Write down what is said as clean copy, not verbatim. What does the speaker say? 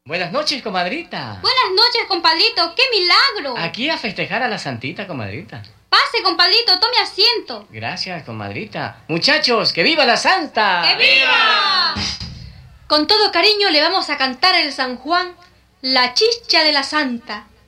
Buenas noches, comadrita. Buenas noches, compadrito. ¡Qué milagro! Aquí a festejar a la santita, comadrita. Pase, compadrito, tome asiento. Gracias, comadrita. Muchachos, ¡que viva la santa! ¡Que viva! Con todo cariño le vamos a cantar el San Juan, la chicha de la santa.